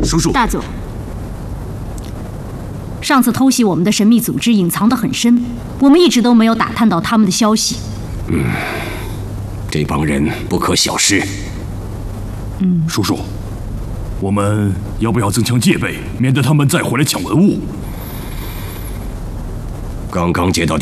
叔叔， 大佐，上次偷袭我们的神秘组织隐藏得很深，我们一直都没有打探到他们的消息。 这帮人不可小视。 叔叔，我们要不要增强戒备，免得他们再回来抢文物？ 刚刚接到